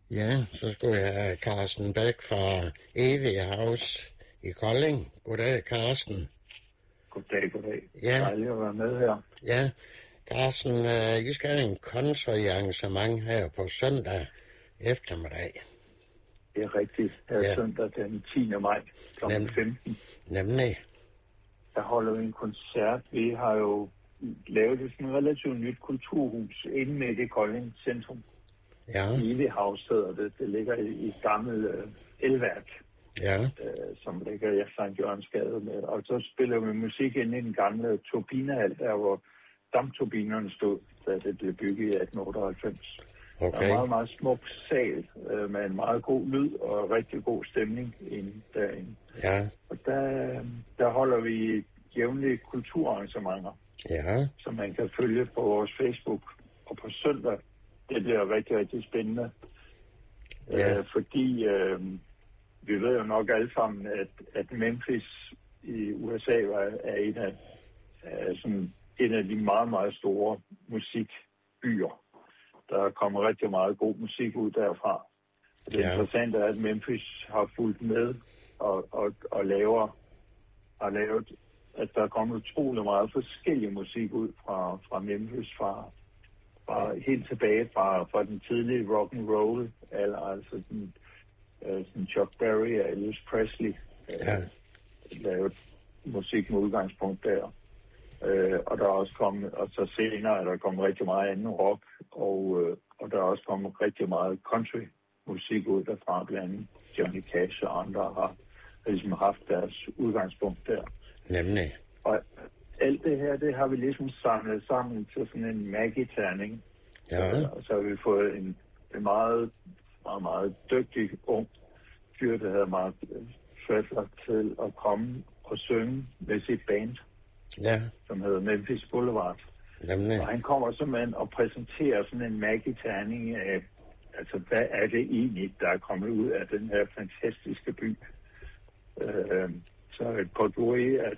Ja, så skulle jeg have Carsten Bæk fra Evig House i Kolding. Goddag, Carsten. Goddag. Ja. Dejligt at være med her. Ja, Carsten, I skal have en koncertarrangement her på søndag eftermiddag. Det er rigtigt. Her Ja. søndag den 10. maj kl. 15. Nemlig. Der holder vi en koncert. Vi har jo lavet sådan et relativt nyt kulturhus inde midt i Kolding centrum. Ja, Evig House hedder det. Det ligger i et gammelt elværk, ja, som ligger i Sankt Jørgensgade med. Og så spiller vi musik inde i den gamle turbinehal, der hvor dampturbinerne stod, da det blev bygget i 1898. Der er okay. en meget, meget smuk sal med en meget god lyd og rigtig god stemning derinde. Ja, Og der holder vi jævnlige kulturarrangementer, ja, som man kan følge på vores Facebook. Og på søndag, det bliver rigtig, rigtig spændende. Ja. Fordi vi ved jo nok alle sammen, at Memphis i USA er en af de meget, meget store musikbyer. Der kommer rigtig meget god musik ud derfra. Det interessante er, at Memphis har fulgt med og har lavet, at der er kommet utrolig meget forskellig musik ud fra Memphis, fra helt tilbage fra den tidlige rock and roll, eller altså sådan Chuck Berry og Elvis Presley lavet musik med udgangspunkt der. Og der er også kommet, og så senere er der kommet rigtig meget anden rock, og der er også kommet rigtig meget country musik ud derfra, blandt andet Johnny Cash og andre har ligesom haft deres udgangspunkt der. nemlig. Og alt det her, det har vi ligesom samlet sammen til sådan en magiterning. Ja, Og så har vi fået en meget, meget, meget dygtig ung fyr, der hedder Mark Fredler, til at komme og synge med sit band, ja, som hedder Memphis Boulevard. nemlig. Og han kommer simpelthen og præsenterer sådan en magiterning af, altså hvad er det egentlig, der er kommet ud af den her fantastiske by. Så et potpourri af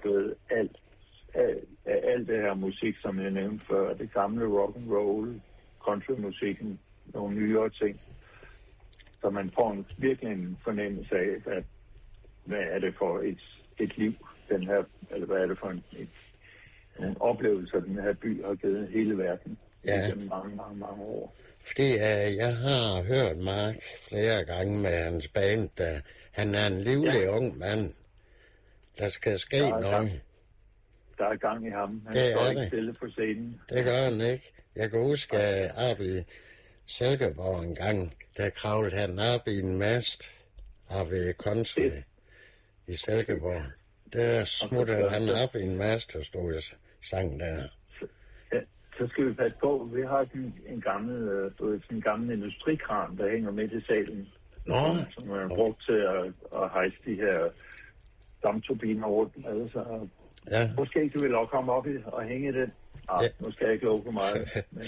alt det her musik, som jeg nævnte før, det gamle rock and roll, countrymusikken, nogle nyere ting. Så man får virkelig en fornemmelse af, hvad er det for et liv, den her, eller hvad er det for en oplevelse, den her by har givet hele verden gennem mange, mange, mange år. Fordi jeg har hørt Mark flere gange med hans band. Han er en livlig ung mand. Der skal ske noget. Der er gang i ham. Han Det står er ikke det. stille på scenen. Det gør han ikke. Jeg kan huske, at oppe i Silkeborg en gang, der kravlede han op i en mast oppe i Country i Silkeborg. Der smuttede han op i en mast og stod og sang der. Så skal vi passe på. Vi har sådan en gammel industrikran, der hænger midt i salen. Som er brugt til at hejse de her dampturbiner rundt med. Så måske ikke du vil komme op og hænge i den. Nu skal jeg ikke love for meget. Men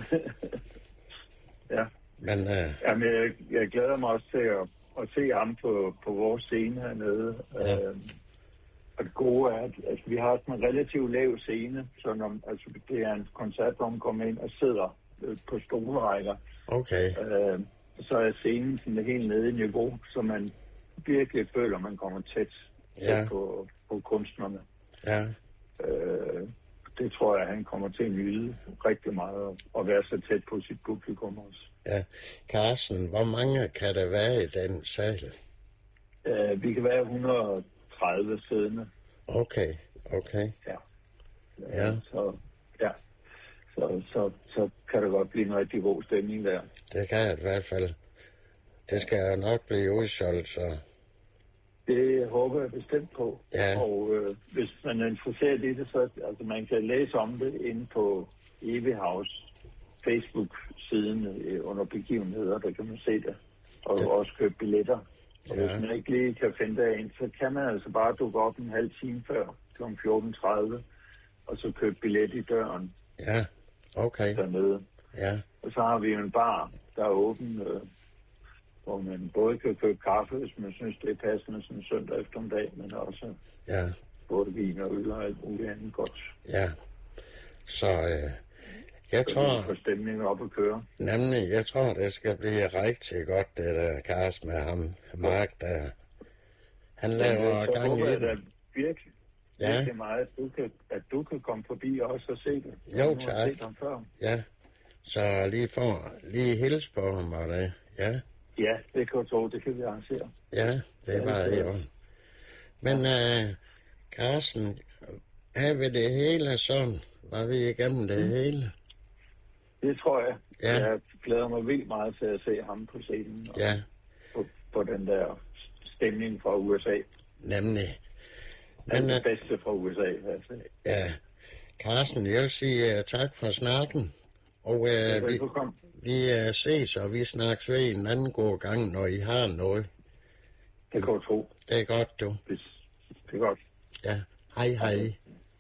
Men jeg glæder mig også til at se ham på vores scene hernede. Og det gode er, at vi har sådan en relativt lav scene, så det er en koncert, hvor man kommer ind og sidder på stolerækker. Okay. Så er scenen sådan helt nede i niveau, så man virkelig føler, man kommer tæt på kunstnerne. Ja. Det tror jeg, han kommer til at nyde rigtig meget at være så tæt på sit publikum også. Ja. Carsten, hvor mange kan der være i den sal? Vi kan være 130 siddende. Okay. Ja. Så kan der godt blive en rigtig god stemning der. Det kan jeg i hvert fald. Det skal jo nok blive udsolgt, så... Det håber jeg bestemt på. Ja. Og hvis man er interesseret i det, så altså, man kan læse om det inde på Evig House Facebook-siden under begivenheder, der kan man se det. Og også købe billetter. Og hvis man ikke lige kan finde derind, så kan man altså bare dukke op en halv time før kl. 14.30, og så købe billet i døren. Ja, okay. Dernede. Ja. Og så har vi en bar, der er åben, hvor man både kan købe kaffe, hvis man synes, det er passende sådan en søndag eftermiddag, men også både vin og øl og alt muligt andet godt. Ja, så Jeg tror... Få stemningen op at køre. Nemlig, jeg tror, det skal blive rigtig godt, det der Kars med ham, Mark, der... Han laver gang i den. Virkelig meget, at du kan komme forbi også og se det. Jo, tak. Ja, så lige hils på ham og det, ja. Ja, det kan du tro, det kan vi arrangere. Ja, det var det jo. Men Carsten, havde vi det hele sådan? Var vi igennem det hele? Det tror jeg. Ja. Jeg glæder mig vildt meget til at se ham på scenen. Og ja. På den der stemning fra USA. Nemlig. Men, det bedste fra USA, altså. Ja. Carsten, jeg vil sige tak for snakken. Og vi ses, og vi snakkes ved en anden god gang, når I har noget. Det kan du tro. Det er godt, du. Det er godt. Ja, hej.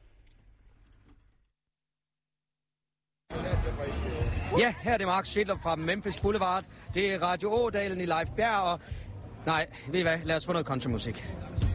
Ja, her er det Mark Schindler fra Memphis Boulevard. Det er Radio Ådalen i Leif Bjerg, og... Nej, ved I hvad? Lad os få noget countrymusik.